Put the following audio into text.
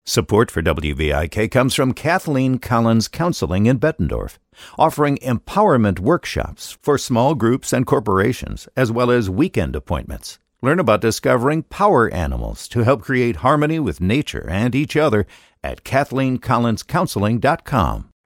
Support for WVIK comes from Kathleen Collins Counseling in Bettendorf, offering empowerment workshops for small groups and corporations, as well as weekend appointments. Learn about discovering power animals to help create harmony with nature and each other at KathleenCollinsCounseling.com.